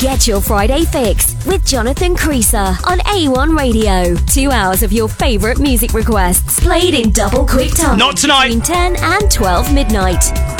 Get your Friday fix with Jonathan Creaser on A1 Radio. 2 hours of your favourite music requests played in double quick time. Not tonight. Between 10 and 12 midnight.